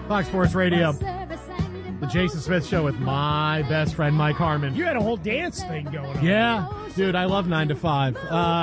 Fox Sports Radio. The Jason Smith Show with my best friend, Mike Harmon. You had a whole dance thing going on. Yeah. Dude, I love 9 to 5.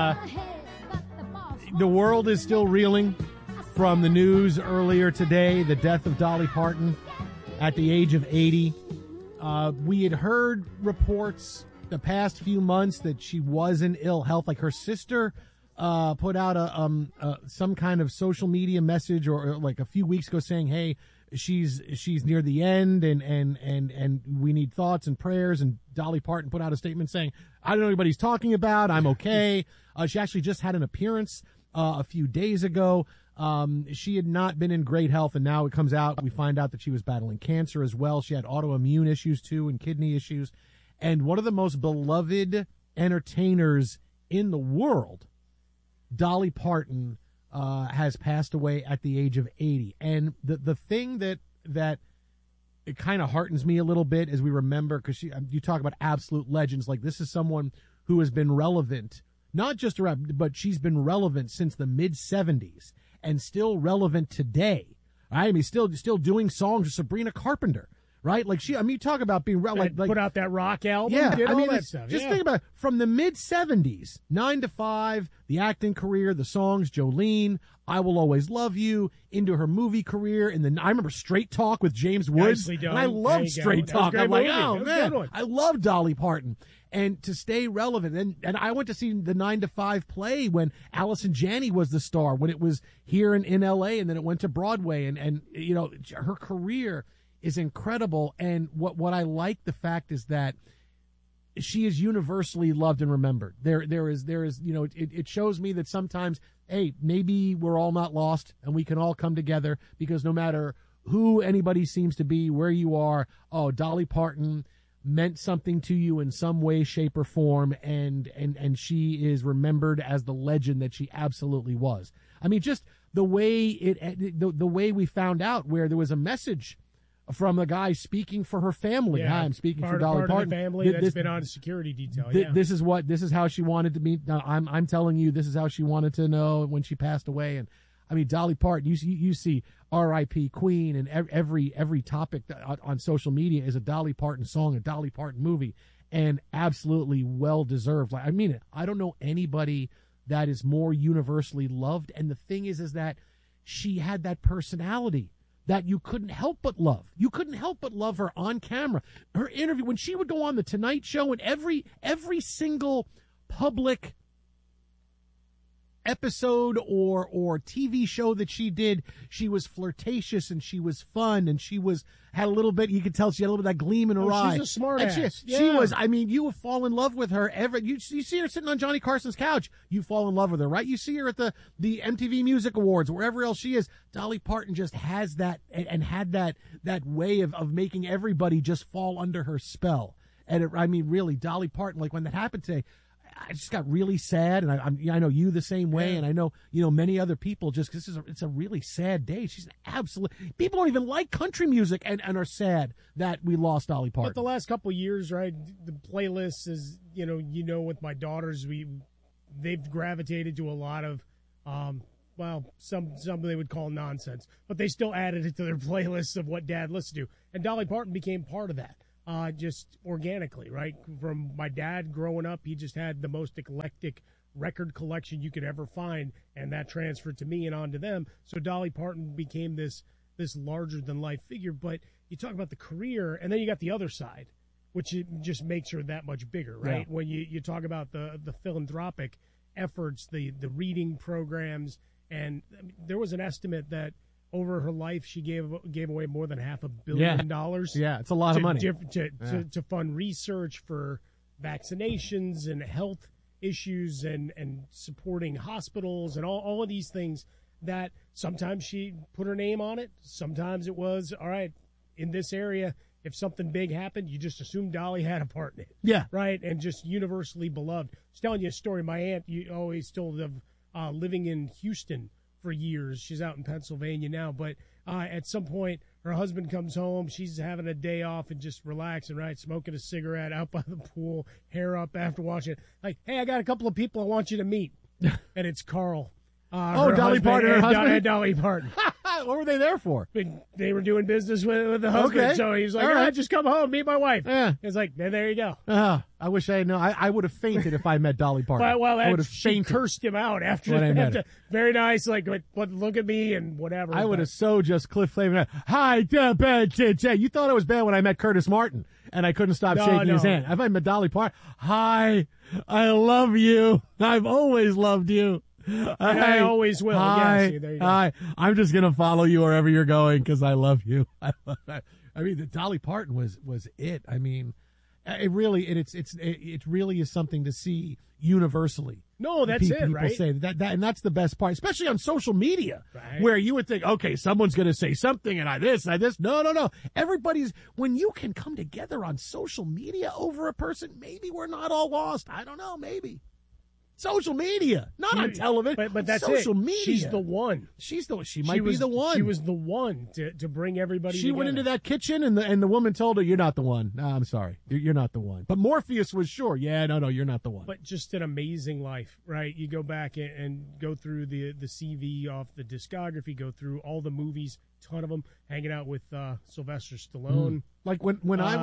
The world is still reeling from the news earlier today, the death of Dolly Parton at the age of 80. We had heard reports the past few months that she was in ill health. Like her sister put out some kind of social media message or like a few weeks ago saying, hey, she's near the end and we need thoughts and prayers. And Dolly Parton put out a statement saying, I don't know what anybody's talking about. I'm okay. She actually just had an appearance a few days ago. She had not been in great health, and now it comes out, we find out that she was battling cancer as well. She had autoimmune issues too and kidney issues. And one of the most beloved entertainers in the world, Dolly Parton, has passed away at the age of 80. And the thing that it kind of heartens me a little bit as we remember, because you talk about absolute legends, like this is someone who has been relevant, not just around, but she's been relevant since the mid-'70s and still relevant today. Right? I mean, still doing songs with Sabrina Carpenter. Right, like you talk about being like put out that rock album, yeah. Did I mean, all that stuff. Just think about it. From the mid-'70s, 9 to 5, the acting career, the songs, Jolene, I Will Always Love You, into her movie career, and I remember Straight Talk with James Woods, and I loved Straight Talk. I'm like, oh man, I love Dolly Parton, and to stay relevant. And I went to see the 9 to 5 play when Allison Janney was the star, when it was here in L.A. and then it went to Broadway, and you know her career is incredible. And what I like the fact is that she is universally loved and remembered. There is, you know, it shows me that sometimes, hey, maybe we're all not lost and we can all come together, because no matter who anybody seems to be, where you are, Dolly Parton meant something to you in some way, shape, or form, and she is remembered as the legend that she absolutely was. I mean, just the way the way we found out, where there was a message from a guy speaking for her family. Yeah, Hi, I'm speaking for Dolly Parton. Of the family that's been on security detail. This is how she wanted to be. I'm telling you, this is how she wanted to know when she passed away. And I mean, Dolly Parton, you see R.I.P. Queen, and every topic on social media is a Dolly Parton song, a Dolly Parton movie, and absolutely well deserved. Like, I mean it. I don't know anybody that is more universally loved. And the thing is that she had that personality that you couldn't help but love. You couldn't help but love her on camera. Her interview, when she would go on the Tonight Show, and every single public episode or TV show that she did, she was flirtatious and she was fun and had a little bit, you could tell she had a little bit of that gleam in her eye. She's a smart ass. She was, I mean, you would fall in love with her. You see her sitting on Johnny Carson's couch, you fall in love with her, right? You see her at the MTV Music Awards, wherever else she is. Dolly Parton just has that and had that way of making everybody just fall under her spell. And I mean, really, Dolly Parton, like when that happened today, I just got really sad, and I know you the same way, and I know many other people. Just because it's a really sad day. She's an absolute. People don't even like country music, and are sad that we lost Dolly Parton. But the last couple of years, right? The playlist is with my daughters, they've gravitated to a lot of some they would call nonsense, but they still added it to their playlists of what Dad listened to, and Dolly Parton became part of that. Just organically, right? From my dad growing up, he just had the most eclectic record collection you could ever find, and that transferred to me and on to them. So Dolly Parton became this larger-than-life figure. But you talk about the career, and then you got the other side, which it just makes her that much bigger, right? Yeah. When you talk about the philanthropic efforts, the reading programs, and I mean, there was an estimate that over her life, she gave away more than $500 million. Yeah, it's a lot of money. To fund research for vaccinations and health issues and supporting hospitals and all of these things that sometimes she put her name on it. Sometimes it was, all right, in this area, if something big happened, you just assume Dolly had a part in it. Yeah. Right? And just universally beloved. I was telling you a story. My aunt always told of living in Houston for years. She's out in Pennsylvania now, but at some point her husband comes home, she's having a day off and just relaxing, right, smoking a cigarette out by the pool, hair up after washing it, like, hey, I got a couple of people I want you to meet. And it's Carl. Dolly Parton, her husband? Dolly Parton. What were they there for? They were doing business with the husband, Okay. so he was like, All right. just come home, meet my wife. Yeah. It's like, there you go. I wish I had known. I would have fainted if I met Dolly Parton. Well, I would have she fainted. cursed him out after. When I met her. Very nice, like, but look at me and whatever. I would but- have so just Cliff Flavor. Hi, you thought it was bad when I met Curtis Martin and I couldn't stop shaking his hand. If I met Dolly Parton, hi, I love you. I've always loved you. I always will. Hi, Yes, there you go. hi. I'm just gonna follow you wherever you're going because I love you. I mean, the Dolly Parton was it. I mean, it really it really is something to see universally. No, that's it, People right? say that, and that's the best part, especially on social media, Right. where you would think, okay, someone's going to say something, and I this. No. Everybody's when you can come together on social media over a person. Maybe we're not all lost. I don't know. Maybe social media, not on television, but that's social it. media. She's the one. She might be the one. She was the one to bring everybody. She went together. into that kitchen, and the woman told her, "You're not the one." No, I'm sorry, you're not the one. But Morpheus was sure. Yeah, no, you're not the one. But just an amazing life, right? You go back and go through the CV off the discography, go through all the movies, ton of them, hanging out with Sylvester Stallone. Like when I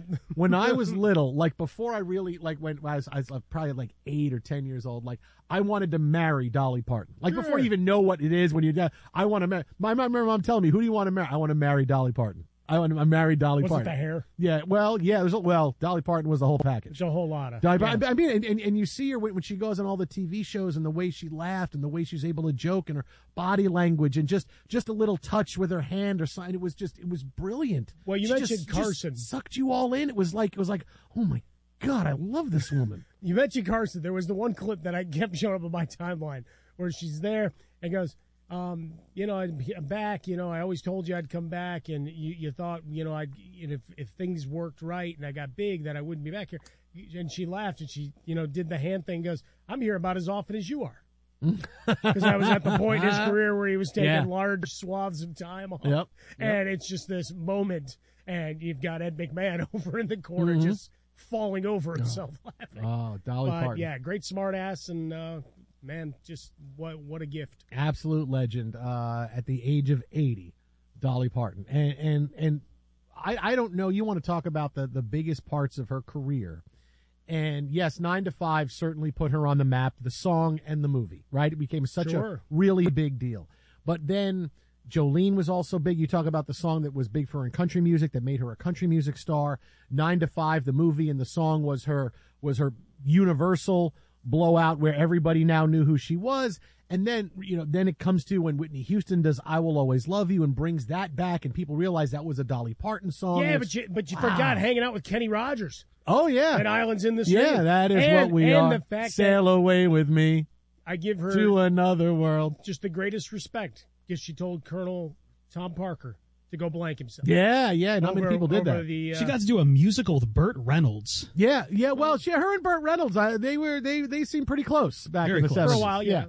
was little, like before I really like when I was probably like 8 or 10 years old, like I wanted to marry Dolly Parton. Like before you even know what it is when you're I want to marry. My mom telling me, who do you want to marry? I want to marry Dolly Parton. I married Dolly Was it Parton. the hair? Yeah, it was Dolly Parton was the whole package. There's a whole lot of. I mean, and you see her when she goes on all the TV shows and the way she laughed and the way she's able to joke and her body language and just a little touch with her hand or something. It was brilliant. Well, you mentioned Carson. Just sucked you all in. It was like, oh my God, I love this woman. You mentioned Carson. There was the one clip that I kept showing up on my timeline where she's there and goes, I'm back. I always told you I'd come back, and you thought, if things worked right and I got big, that I wouldn't be back here. And she laughed and she, did the hand thing. Goes, I'm here about as often as you are, because I was at the point in his career where he was taking large swaths of time off. Yep. And it's just this moment, and you've got Ed McMahon over in the corner just falling over himself laughing. Oh, Dolly Parton. Yeah, great smart ass and. Man, just what a gift. Absolute legend at the age of 80, Dolly Parton. And I don't know, you want to talk about the biggest parts of her career. And yes, 9 to 5 certainly put her on the map, the song and the movie, right? It became such a really big deal. But then Jolene was also big. You talk about the song that was big for her in country music, that made her a country music star. 9 to 5, the movie and the song was her universal blowout where everybody now knew who she was. And then, then it comes to when Whitney Houston does I Will Always Love You and brings that back, and people realize that was a Dolly Parton song. Yeah, but you forgot hanging out with Kenny Rogers. Oh, yeah. And Islands in the Stream. Yeah, that is what we are. The fact Sail away with me. I give her to another world. Just the greatest respect, because she told Colonel Tom Parker to go blank himself. Yeah, not many people did that. She got to do a musical with Burt Reynolds. Yeah. Well, her and Burt Reynolds, they seemed pretty close back Very in the close. 70s. For a while, yeah.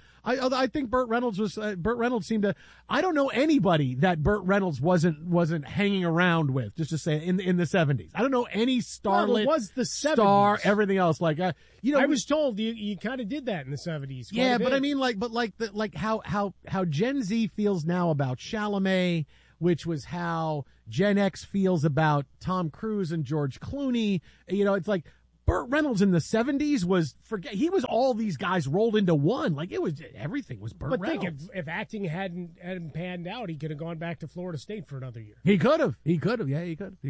I think Burt Reynolds seemed to. I don't know anybody that Burt Reynolds wasn't hanging around with. Just to say, in the 70s, I don't know any starlet. Well, it was the 70s. Star, everything else. Like I was told you kind of did that in the 70s. Yeah, but I mean, how Gen Z feels now about Chalamet, which was how Gen X feels about Tom Cruise and George Clooney. It's like Burt Reynolds in the 70s he was all these guys rolled into one. Like everything was Burt Reynolds. But think if acting hadn't panned out, he could have gone back to Florida State for another year. He could have. Yeah, he could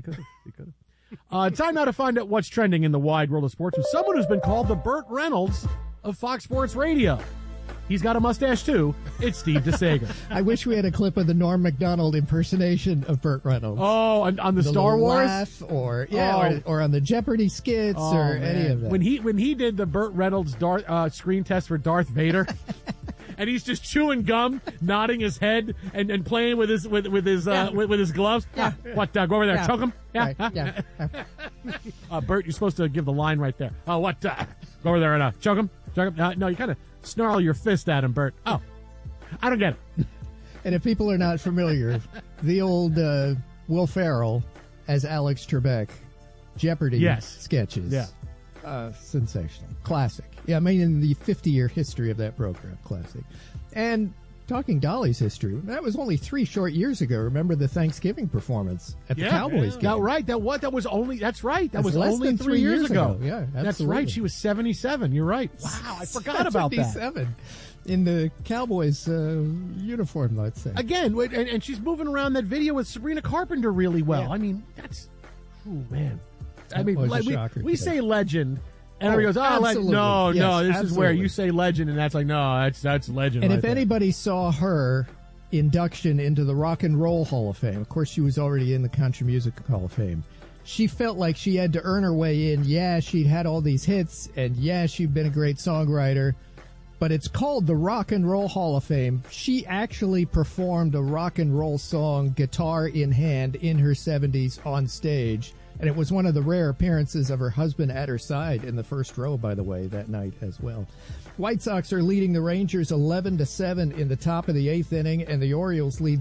have. Time now to find out what's trending in the wide world of sports with someone who's been called the Burt Reynolds of Fox Sports Radio. He's got a mustache, too. It's Steve DeSager. I wish we had a clip of the Norm Macdonald impersonation of Burt Reynolds. Oh, on the Star Wars? Laugh or on the Jeopardy skits any of that. When he did the Burt Reynolds screen test for Darth Vader, and he's just chewing gum, nodding his head, and playing with his gloves. Yeah. What? Go over there, choke him. Yeah. Right, yeah. Burt, you're supposed to give the line right there. Oh, what? Go over there and choke him. No, you kind of snarl your fist at him, Burt. Oh, I don't get it. And if people are not familiar, the old Will Ferrell as Alex Trebek Jeopardy sketches. Yeah. Sensational. Classic. Yeah, I mean, in the 50-year history of that program, classic. And Talking Dolly's history, that was only 3 short years ago. Remember the Thanksgiving performance at the Cowboys game? That's right. That's right. That was less only than 3 years ago. Yeah, absolutely. That's right. She was 77. You're right. Wow, I forgot about that. 77 in the Cowboys uniform, let's say. Again, and she's moving around that video with Sabrina Carpenter really well. Yeah. I mean, that's, oh man. That was a shocker we today. say legend. And everybody goes, absolutely. no, Yes, this absolutely. is where you say legend, and that's like, no, that's legend. And right if there. anybody saw her induction into the Rock and Roll Hall of Fame, of course she was already in the Country Music Hall of Fame, she felt like she had to earn her way in. Yeah, she'd had all these hits, and yeah, she'd been a great songwriter, but it's called the Rock and Roll Hall of Fame. She actually performed a rock and roll song, guitar in hand, in her 70s on stage. And it was one of the rare appearances of her husband at her side in the first row, by the way, that night as well. White Sox are leading the Rangers 11-7 in the top of the 8th inning, and the Orioles lead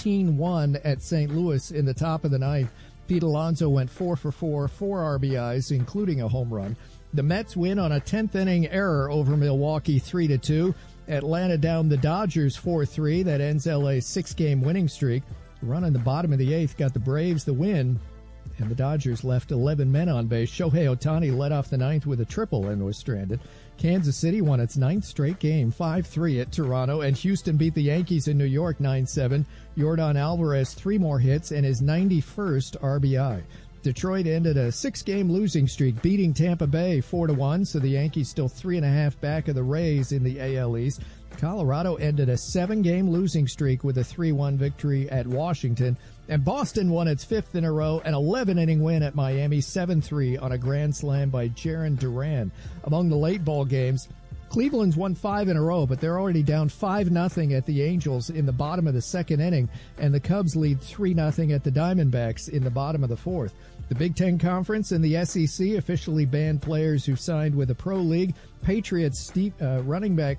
13-1 at St. Louis in the top of the 9th. Pete Alonso went 4 for 4 RBIs, including a home run. The Mets win on a 10th inning error over Milwaukee 3-2. Atlanta down the Dodgers 4-3. That ends LA's 6-game winning streak. Run in the bottom of the 8th got the Braves the win, and the Dodgers left 11 men on base. Shohei Ohtani led off the 9th with a triple and was stranded. Kansas City won its 9th straight game, 5-3 at Toronto, and Houston beat the Yankees in New York 9-7. Yordan Alvarez 3 more hits and his 91st RBI. Detroit ended a 6-game losing streak, beating Tampa Bay 4-1, so the Yankees still 3.5 back of the Rays in the AL East. Colorado ended a 7-game losing streak with a 3-1 victory at Washington. And Boston won its 5th in a row, an 11-inning win at Miami, 7-3 on a grand slam by Jarren Duran. Among the late ball games, Cleveland's won 5 in a row, but they're already down 5-0 at the Angels in the bottom of the 2nd inning, and the Cubs lead 3-0 at the Diamondbacks in the bottom of the 4th. The Big Ten Conference and the SEC officially banned players who signed with the Pro League. Patriots running back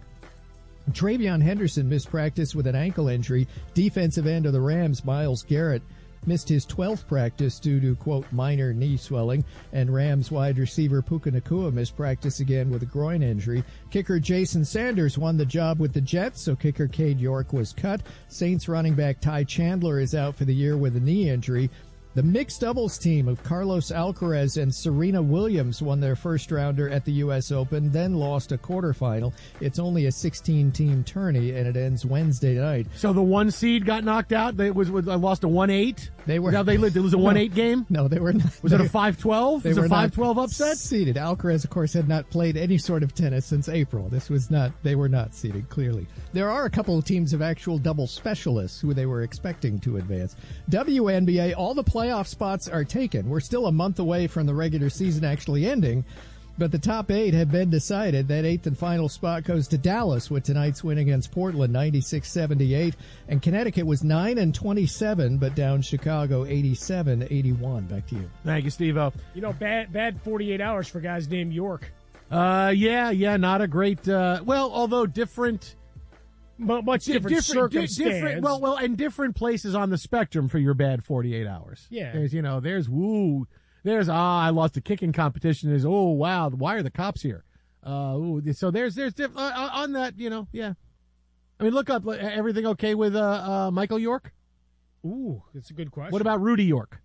Travion Henderson missed practice with an ankle injury. Defensive end of the Rams, Myles Garrett, missed his 12th practice due to, quote, minor knee swelling. And Rams wide receiver Puka Nacua missed practice again with a groin injury. Kicker Jason Sanders won the job with the Jets, so kicker Cade York was cut. Saints running back Ty Chandler is out for the year with a knee injury. The mixed doubles team of Carlos Alcaraz and Serena Williams won their first rounder at the U.S. Open, then lost a quarterfinal. It's only a 16-team tourney, and it ends Wednesday night. So the 1 seed got knocked out. They lost a 1-8. They were. Now they lose a 1-8 game. No, they were not. Was it a 5-12? Was it a 5-12 upset? Seeded. Alcaraz, of course, had not played any sort of tennis since April. This was not. They were not seeded. Clearly, there are a couple of teams of actual double specialists who they were expecting to advance. WNBA, all the playoff spots are taken. We're still a month away from the regular season actually ending, but the top 8 have been decided. That 8th and final spot goes to Dallas with tonight's win against Portland, 96-78, and Connecticut was 9-27, but down Chicago 87-81. Back to you. Thank you, Steve-O. You know, bad 48 hours for guys named York. Yeah, not a great. Although different. Much different circumstance. Different, and different places on the spectrum for your bad 48 hours. Yeah. There's I lost a kicking competition. There's, oh, wow, why are the cops here? So there's on that, yeah. I mean, look up, everything okay with Michael York? Ooh, that's a good question. What about Rudy York?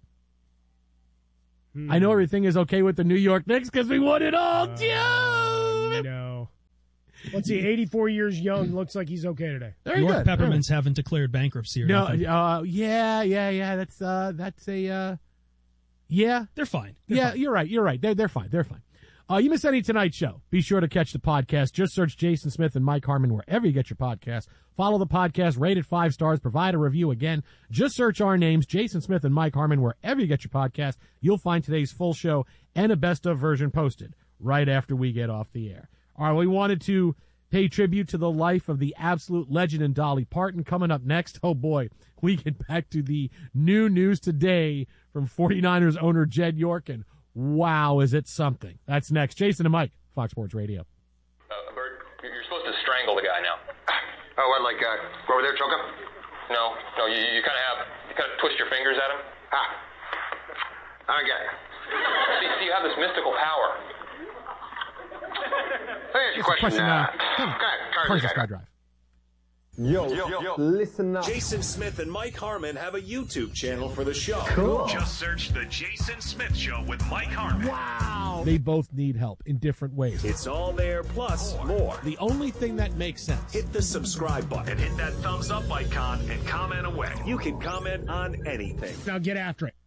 I know everything is okay with the New York Knicks because we won it all, Joe! No. Let's see, 84 years young, looks like he's okay today. Very York good. Peppermints haven't declared bankruptcy or nothing. Yeah. That's a, yeah. They're fine. Fine. You're right. They're fine. You missed any tonight's show. Be sure to catch the podcast. Just search Jason Smith and Mike Harmon wherever you get your podcast. Follow the podcast, rate it 5 stars, provide a review. Again, just search our names, Jason Smith and Mike Harmon, wherever you get your podcast. You'll find today's full show and a best of version posted right after we get off the air. All right, we wanted to pay tribute to the life of the absolute legend in Dolly Parton. Coming up next, oh boy, we get back to the new news today from 49ers owner Jed York, and wow, is it something. That's next. Jason and Mike, Fox Sports Radio. Bert, you're supposed to strangle the guy now. Oh, what, like, go over there, choke him? No, you kind of twist your fingers at him. I don't get it. See, you have this mystical power. Let me ask you a question. Carson Skydrive. Yo, listen up. Jason Smith and Mike Harmon have a YouTube channel for the show. Cool. Just search The Jason Smith Show with Mike Harmon. Wow. They both need help in different ways. It's all there, plus more. The only thing that makes sense. Hit the subscribe button And hit that thumbs up icon and comment away. You can comment on anything. Now get after it.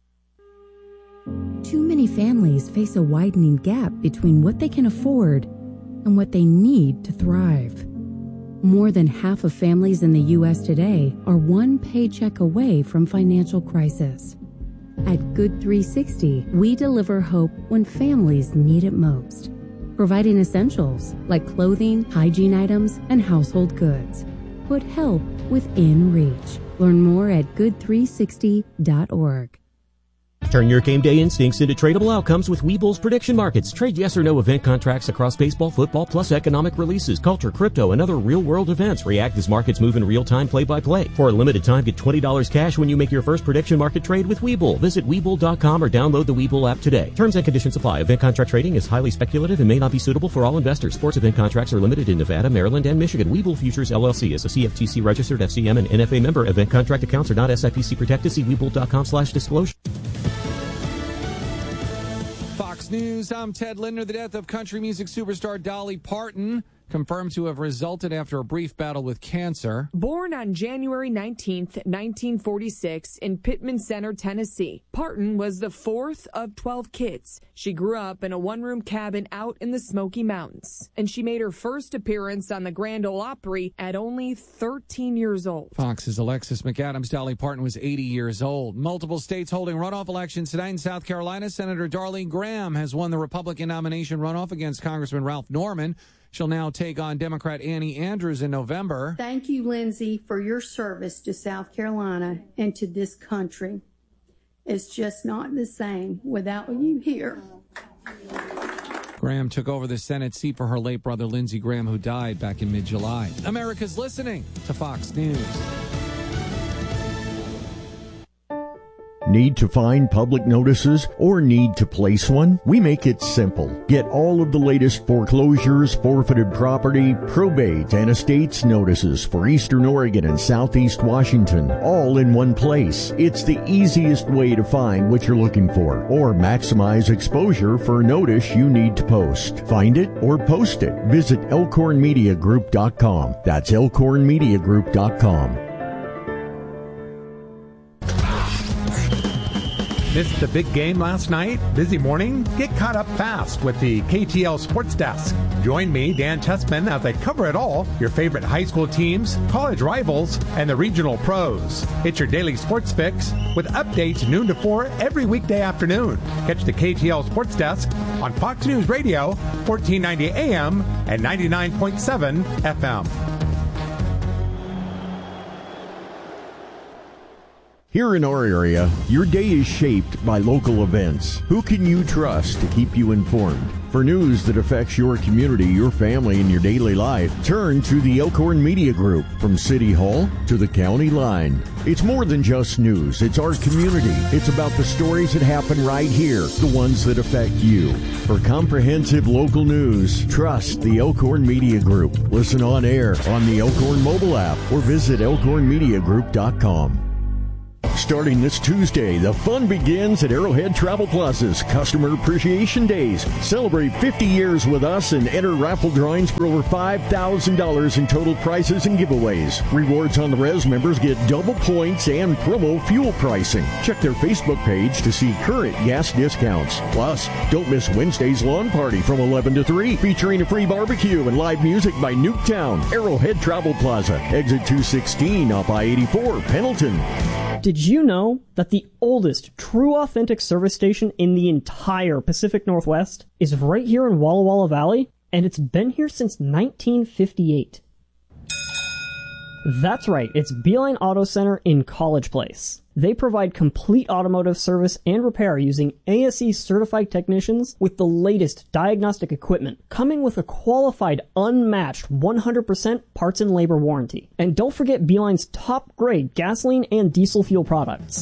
Too many families face a widening gap between what they can afford and what they need to thrive. More than half of families in the U.S. today are one paycheck away from financial crisis. At Good 360, we deliver hope when families need it most, providing essentials like clothing, hygiene items, and household goods. Put help within reach. Learn more at good360.org. Turn your game day instincts into tradable outcomes with Webull's prediction markets. Trade yes or no event contracts across baseball, football, plus economic releases, culture, crypto, and other real-world events. React as markets move in real time, play-by-play. For a limited time, get $20 cash when you make your first prediction market trade with Webull. Visit Webull.com or download the Webull app today. Terms and conditions apply. Event contract trading is highly speculative and may not be suitable for all investors. Sports event contracts are limited in Nevada, Maryland, and Michigan. Webull Futures, LLC is a CFTC registered FCM and NFA member. Event contract accounts are not SIPC protected. See Webull.com/disclosure. Fox News, I'm Ted Linder. The death of country music superstar Dolly Parton confirmed to have resulted after a brief battle with cancer. Born on January 19th, 1946 in Pittman Center, Tennessee, Parton was the fourth of 12 kids. She grew up in a one-room cabin out in the Smoky Mountains, and she made her first appearance on the Grand Ole Opry at only 13 years old. Fox's Alexis McAdams. Dolly Parton was 80 years old. Multiple states holding runoff elections tonight. In South Carolina, Senator Darlene Graham has won the Republican nomination runoff against Congressman Ralph Norman. She'll now take on Democrat Annie Andrews in November. Thank you, Lindsey, for your service to South Carolina and to this country. It's just not the same without you here. Graham took over the Senate seat for her late brother, Lindsey Graham, who died back in mid-July. America's listening to Fox News. Need to find public notices or need to place one? We make it simple. Get all of the latest foreclosures, forfeited property, probate, and estates notices for Eastern Oregon and Southeast Washington, all in one place. It's the easiest way to find what you're looking for or maximize exposure for a notice you need to post. Find it or post it. Visit elkhornmediagroup.com. That's elkhornmediagroup.com. Missed the big game last night? Busy morning? Get caught up fast with the KTL Sports Desk. Join me, Dan Tessman, as I cover it all, your favorite high school teams, college rivals, and the regional pros. It's your daily sports fix with updates noon to 4 every weekday afternoon. Catch the KTL Sports Desk on Fox News Radio, 1490 AM and 99.7 FM. Here in our area, your day is shaped by local events. Who can you trust to keep you informed? For news that affects your community, your family, and your daily life, turn to the Elkhorn Media Group. From City Hall to the county line. It's more than just news. It's our community. It's about the stories that happen right here, the ones that affect you. For comprehensive local news, trust the Elkhorn Media Group. Listen on air on the Elkhorn mobile app or visit elkhornmediagroup.com. Starting this Tuesday, the fun begins at Arrowhead Travel Plaza's Customer Appreciation Days. Celebrate 50 years with us and enter raffle drawings for over $5,000 in total prizes and giveaways. Rewards on the Res members get double points and promo fuel pricing. Check their Facebook page to see current gas discounts. Plus, don't miss Wednesday's lawn party from 11 to 3, featuring a free barbecue and live music by Nuketown. Arrowhead Travel Plaza, exit 216 off I-84, Pendleton. Did you know that the oldest true authentic service station in the entire Pacific Northwest is right here in Walla Walla Valley? And it's been here since 1958. That's right, it's Beeline Auto Center in College Place. They provide complete automotive service and repair using ASE certified technicians with the latest diagnostic equipment, coming with a qualified, unmatched 100% parts and labor warranty. And don't forget Beeline's top grade gasoline and diesel fuel products.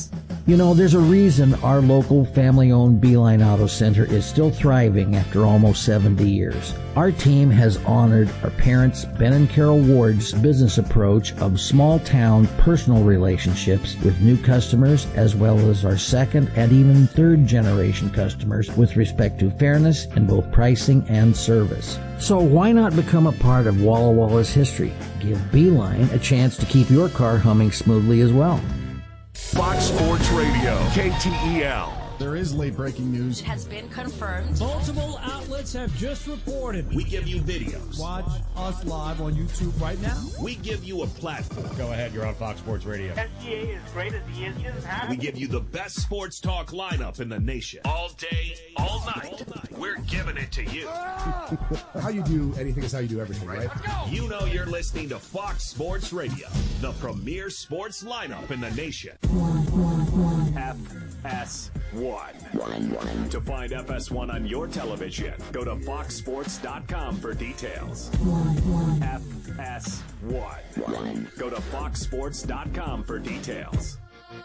You know, there's a reason our local family-owned Beeline Auto Center is still thriving after almost 70 years. Our team has honored our parents, Ben and Carol Ward's business approach of small-town personal relationships with new customers, as well as our second and even third-generation customers with respect to fairness in both pricing and service. So why not become a part of Walla Walla's history? Give Beeline a chance to keep your car humming smoothly as well. Fox Sports Radio, KTEL. There is late-breaking news. It has been confirmed. Multiple outlets have just reported. We give you videos. Watch us live on YouTube right now. We give you a platform. Go ahead, you're on Fox Sports Radio. SGA is great as he is. He doesn't have We give you the best sports talk lineup in the nation. All day, all night. We're giving it to you. How you do anything is how you do everything, right? You know you're listening to Fox Sports Radio, the premier sports lineup in the nation. FS1. To find FS1 on your television, go to foxsports.com for details. FS1. Go to foxsports.com for details.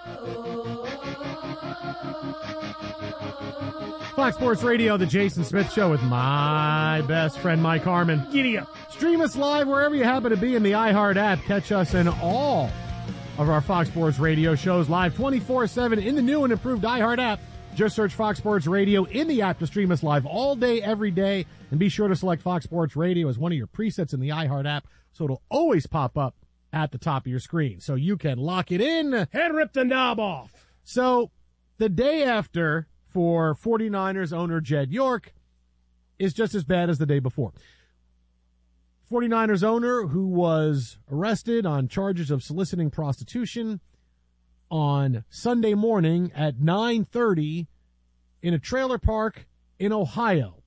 Fox Sports Radio, the Jason Smith Show with my best friend Mike Harmon. Giddy up. Stream us live wherever you happen to be in the iHeart app. Catch us in all of our Fox Sports Radio shows live 24/7 in the new and improved iHeart app. Just search Fox Sports Radio in the app to stream us live all day, every day. And be sure to select Fox Sports Radio as one of your presets in the iHeart app so it'll always pop up at the top of your screen. So you can lock it in and rip the knob off. So the day after for 49ers owner Jed York is just as bad as the day before. 49ers owner who was arrested on charges of soliciting prostitution on Sunday morning at 9:30 in a trailer park in Ohio.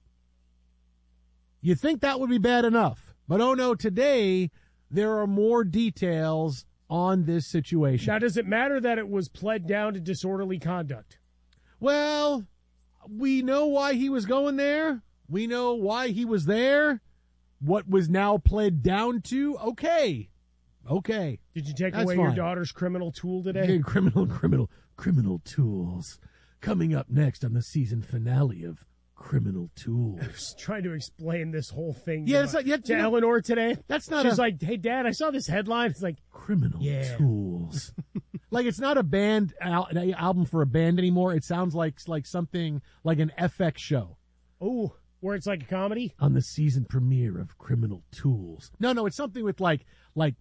You think that would be bad enough, but oh no, today there are more details on this situation. Now, does it matter that it was pled down to disorderly conduct? Well, we know why he was going there. We know why he was there. What was now pled down to? Okay. Did you take That's away fine. your daughter's criminal tool today? Yeah, criminal tools. Coming up next on the season finale of Criminal Tools. I was trying to explain this whole thing to Eleanor today. That's not She's like, hey, Dad, I saw this headline. It's like, Criminal Tools. Like, it's not a band an album for a band anymore. It sounds like something like an FX show. Oh, where it's like a comedy? On the season premiere of Criminal Tools. No, it's something with no. Like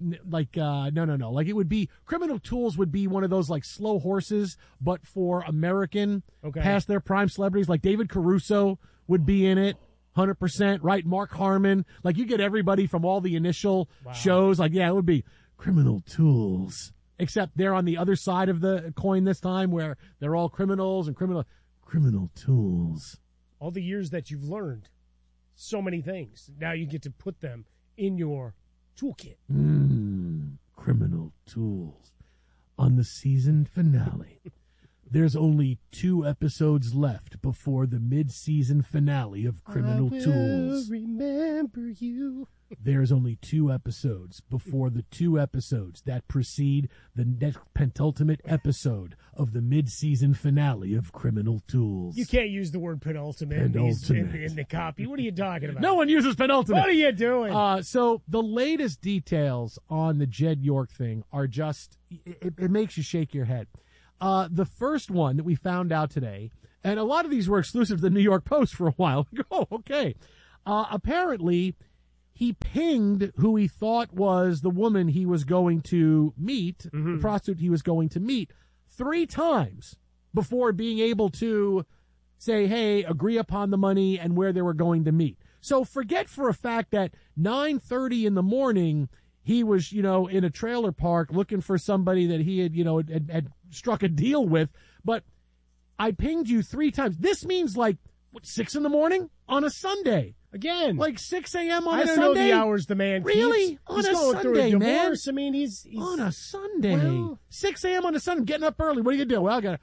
it would be, Criminal Tools would be one of those like slow horses, but for American, past their prime celebrities. Like David Caruso would be in it, 100%, right? Mark Harmon. Like you get everybody from all the initial shows. Like, yeah, it would be Criminal Tools. Except they're on the other side of the coin this time where they're all criminals and Criminal Tools. All the years that you've learned so many things. Now you get to put them in your toolkit. Criminal Tools. On the season finale, there's only 2 episodes left before the mid-season finale of Criminal Tools. Remember you. There's only 2 episodes before the 2 episodes that precede the next penultimate episode of the mid-season finale of Criminal Tools. You can't use the word penultimate in the copy. What are you talking about? No one uses penultimate. What are you doing? So the latest details on the Jed York thing are just, it makes you shake your head. The first one that we found out today, and a lot of these were exclusive to the New York Post for a while. Oh, okay. Apparently, he pinged who he thought was the woman he was going to meet, the prostitute he was going to meet, 3 times before being able to say, hey, agree upon the money and where they were going to meet. So forget for a fact that 9:30 in the morning, he was, in a trailer park looking for somebody that he had, had struck a deal with. But I pinged you 3 times. This means 6 in the morning on a Sunday. Again, like 6 a.m. on a Sunday. I don't know the hours the man really keeps. on he's a going Sunday, through a divorce. man. I mean, he's on a Sunday. Well, 6 a.m. on a Sunday, getting up early. What are you gonna do? Well,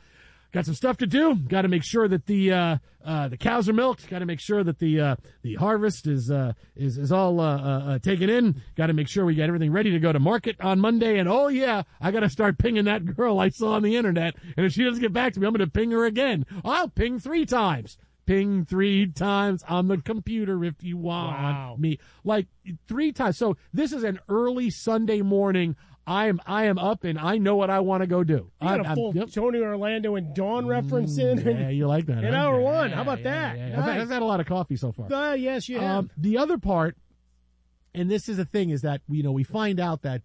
got some stuff to do. Got to make sure that the cows are milked. Got to make sure that the harvest is all taken in. Got to make sure we get everything ready to go to market on Monday. And oh yeah, I got to start pinging that girl I saw on the internet. And if she doesn't get back to me, I'm going to ping her again. I'll ping 3 times. Ping 3 times on the computer if you want me. Like 3 times. So this is an early Sunday morning. I am up and I know what I want to go do. You got a full Tony Orlando and Dawn reference in. Yeah, you like that. In hour 1. How about that? Yeah. Nice. I've had a lot of coffee so far. Yes, you have. The other part, and this is the thing, is that we find out that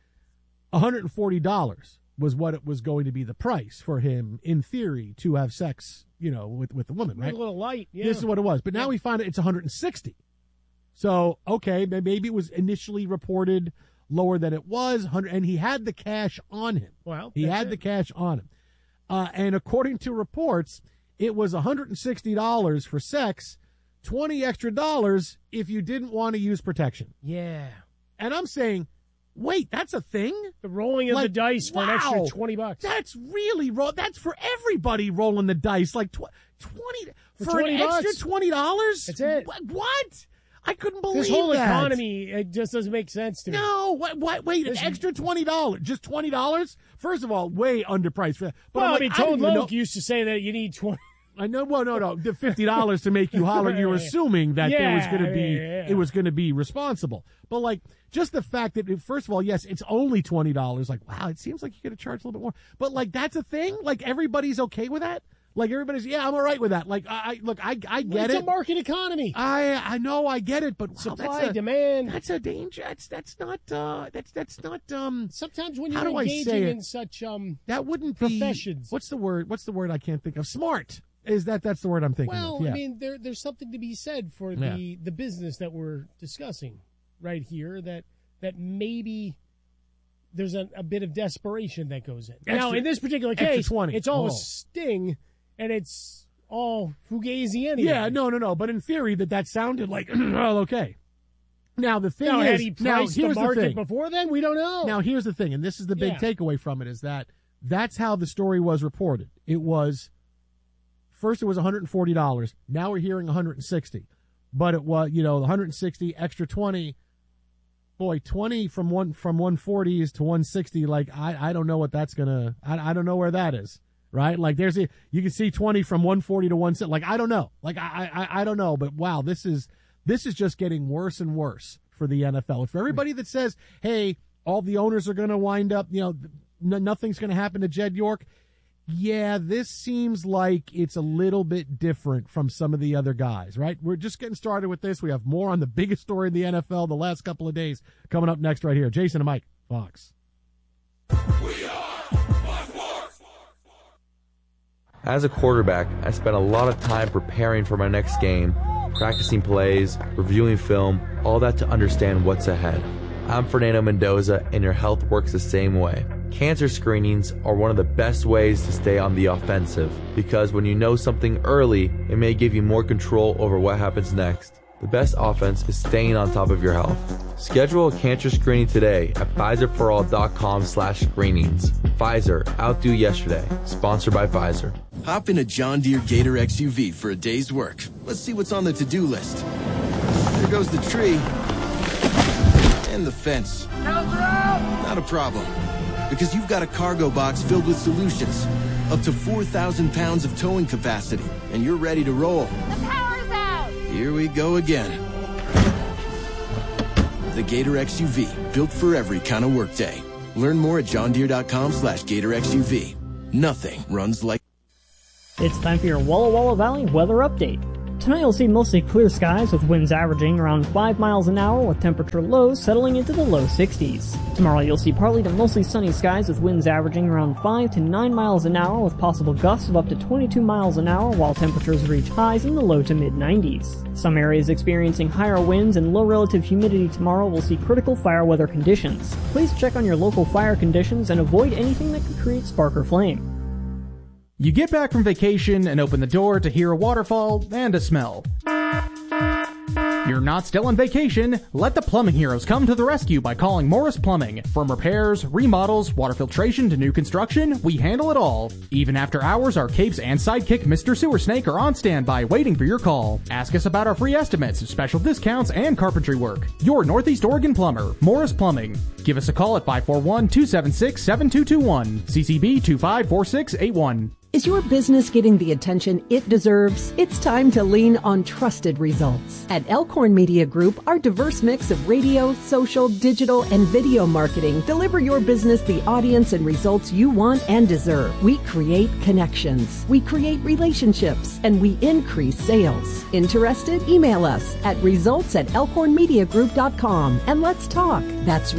$140 was what it was going to be the price for him, in theory, to have sex, with the woman, right? A little light, yeah. This is what it was. But now we find it's $160. So, okay, maybe it was initially reported lower than it was, and he had the cash on him. Well, he had the cash on him. And according to reports, it was $160 for sex, $20 extra if you didn't want to use protection. Yeah. And I'm saying, wait, that's a thing? The rolling of the dice for an extra $20. That's really that's for everybody rolling the dice. Like 20 for an extra $20? That's it. What? I couldn't believe this whole that. economy, it just doesn't make sense to me. No, wait, an extra $20. Just $20? First of all, way underpriced for that. But well, Toad Loke used to say that you need 20. I know. Well, no. The $50 to make you holler. You're assuming that there was going to be it was going to be responsible. But like just the fact that first of all, yes, it's only $20. Like wow, it seems like you could have charged a little bit more. But like that's a thing. Like everybody's okay with that. Like everybody's I'm all right with that. Like I get it. It's a market economy. I know I get it, but wow, supply demand. That's a danger. That's not. Sometimes when you're engaging in such that wouldn't professions. What's the word I can't think of? Smart. That's the word I'm thinking of. Yeah. I mean, there's something to be said for the business that we're discussing right here. That maybe there's a bit of desperation that goes in. Now, in this particular case, it's all a sting, and it's all fugazi anyway. Yeah, no. But in theory, that sounded like, well, okay. Now, the thing is, had he priced the market before then? We don't know. Now, here's the thing, and this is the big takeaway from it, is that's how the story was reported. It was, first it was $140. Now we're hearing $160. But it was, the $160, extra $20. Boy, 20 from 140s to 160, like, I don't know what that's gonna, I don't know where that is, right? Like, you can see 20 from 140 to 160, like, I don't know. Like, I don't know, but wow, this is just getting worse and worse for the NFL. And for everybody that says, hey, all the owners are gonna wind up, nothing's gonna happen to Jed York. Yeah, this seems like it's a little bit different from some of the other guys, right? We're just getting started with this. We have more on the biggest story in the NFL the last couple of days coming up next right here. Jason and Mike, Fox. As a quarterback, I spent a lot of time preparing for my next game, practicing plays, reviewing film, all that to understand what's ahead. I'm Fernando Mendoza, and your health works the same way. Cancer screenings are one of the best ways to stay on the offensive, because when you know something early, it may give you more control over what happens next. The best offense is staying on top of your health. Schedule a cancer screening today at PfizerForAll.com/screenings. Pfizer, outdo yesterday. Sponsored by Pfizer. Hop in a John Deere Gator XUV for a day's work. Let's see what's on the to-do list. There goes the tree. And the fence. Not a problem. Because you've got a cargo box filled with solutions. Up to 4,000 pounds of towing capacity. And you're ready to roll. The power's out! Here we go again. The Gator XUV. Built for every kind of workday. Learn more at johndeere.com/Gator XUV. Nothing runs like... It's time for your Walla Walla Valley weather update. Tonight you'll see mostly clear skies with winds averaging around 5 miles an hour with temperature lows settling into the low 60s. Tomorrow you'll see partly to mostly sunny skies with winds averaging around 5 to 9 miles an hour with possible gusts of up to 22 miles an hour while temperatures reach highs in the low to mid 90s. Some areas experiencing higher winds and low relative humidity tomorrow will see critical fire weather conditions. Please check on your local fire conditions and avoid anything that could create spark or flame. You get back from vacation and open the door to hear a waterfall and a smell. You're not still on vacation. Let the plumbing heroes come to the rescue by calling Morris Plumbing. From repairs, remodels, water filtration to new construction, we handle it all. Even after hours, our capes and sidekick Mr. Sewer Snake are on standby waiting for your call. Ask us about our free estimates, special discounts, and carpentry work. Your Northeast Oregon plumber, Morris Plumbing. Give us a call at 541-276-7221. CCB 254681. Is your business getting the attention it deserves? It's time to lean on trusted results. At Elkhorn Media Group, our diverse mix of radio, social, digital, and video marketing deliver your business the audience and results you want and deserve. We create connections, we create relationships, and we increase sales. Interested? Email us at results@elkhornmediagroup.com and let's talk. That's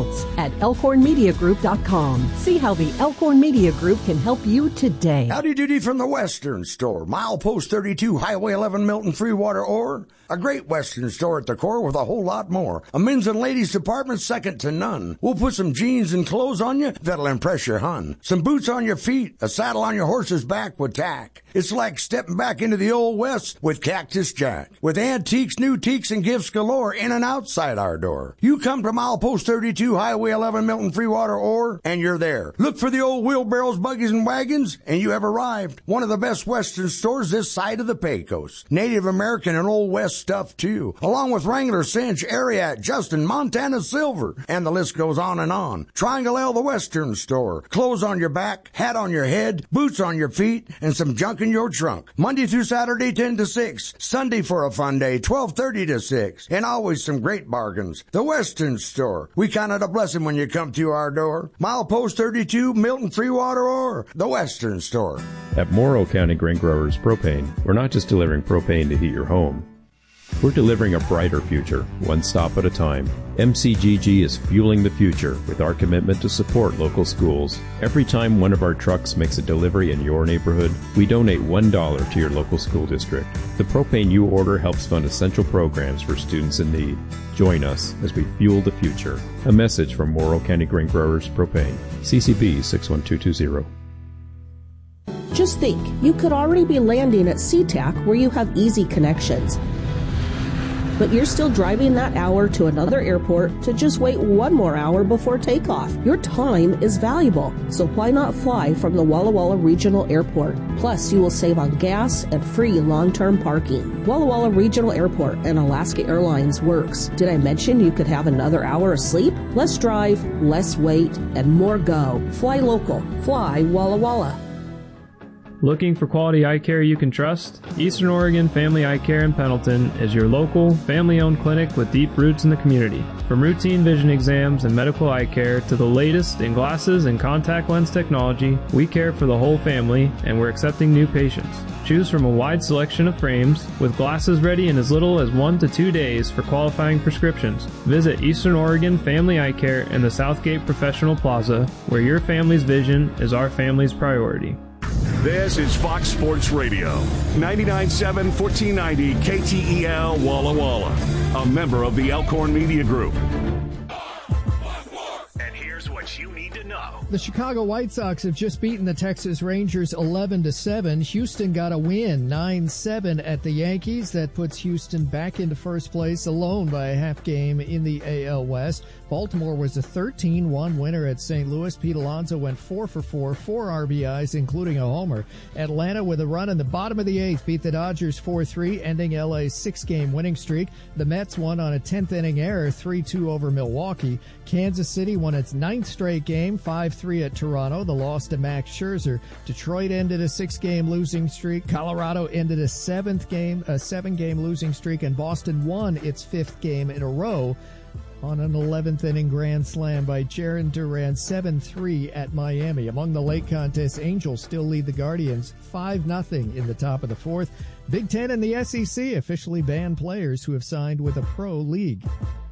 results@elkhornmediagroup.com. See how the Elkhorn Media Group can help you today. Howdy doody from the Western Store. Milepost 32, Highway 11, Milton, Freewater, Ore. A great Western store at the core with a whole lot more. A men's and ladies department second to none. We'll put some jeans and clothes on you that'll impress your hun. Some boots on your feet, a saddle on your horse's back with tack. It's like stepping back into the Old West with Cactus Jack. With antiques, new teaks, and gifts galore in and outside our door. You come to Milepost 32, Highway 11, Milton, Freewater, Ore, and you're there. Look for the old wheelbarrows, buggies, and wagons, and you have arrived. One of the best Western stores this side of the Pecos. Native American and Old West stuff, too. Along with Wrangler, Cinch, Ariat, Justin, Montana Silver, and the list goes on and on. Triangle L, the Western Store. Clothes on your back, hat on your head, boots on your feet, and some junk in your trunk. Monday through Saturday, 10 to 6. Sunday for a fun day, 12:30 to 6. And always some great bargains. The Western Store. We count it a blessing when you come to our door. Milepost 32, Milton, Freewater, Ore. The Western Store. At Morrow County Grain Growers Propane, we're not just delivering propane to heat your home. We're delivering a brighter future, one stop at a time. MCGG is fueling the future with our commitment to support local schools. Every time one of our trucks makes a delivery in your neighborhood, we donate $1 to your local school district. The propane you order helps fund essential programs for students in need. Join us as we fuel the future. A message from Morrow County Grain Growers Propane. CCB 61220. Just think, you could already be landing at SeaTac where you have easy connections. But you're still driving that hour to another airport to just wait one more hour before takeoff. Your time is valuable, so why not fly from the Walla Walla Regional Airport? Plus, you will save on gas and free long-term parking. Walla Walla Regional Airport and Alaska Airlines works. Did I mention you could have another hour of sleep? Less drive, less wait, and more go. Fly local. Fly Walla Walla. Looking for quality eye care you can trust? Eastern Oregon Family Eye Care in Pendleton is your local, family-owned clinic with deep roots in the community. From routine vision exams and medical eye care to the latest in glasses and contact lens technology, we care for the whole family, and we're accepting new patients. Choose from a wide selection of frames, with glasses ready in as little as 1 to 2 days for qualifying prescriptions. Visit Eastern Oregon Family Eye Care in the Southgate Professional Plaza, where your family's vision is our family's priority. This is Fox Sports Radio, 99.7 1490 KTEL Walla Walla, a member of the Elkhorn Media Group. And here's what you need to know. The Chicago White Sox have just beaten the Texas Rangers 11-7. Houston got a win 9-7 at the Yankees. That puts Houston back into first place alone by a half game in the AL West. Baltimore was a 13-1 winner at St. Louis. Pete Alonso went 4 for 4 RBIs, including a homer. Atlanta, with a run in the bottom of the eighth, beat the Dodgers 4-3, ending LA's 6-game winning streak. The Mets won on a 10th-inning error, 3-2 over Milwaukee. Kansas City won its 9th straight game, 5-3 at Toronto. The loss to Max Scherzer. Detroit ended a 6-game losing streak. Colorado ended a 7-game losing streak, and Boston won its 5th game in a row on an 11th-inning grand slam by Jarren Duran, 7-3 at Miami. Among the late contests, Angels still lead the Guardians 5-0 in the top of the 4th. Big Ten and the SEC officially banned players who have signed with a pro league.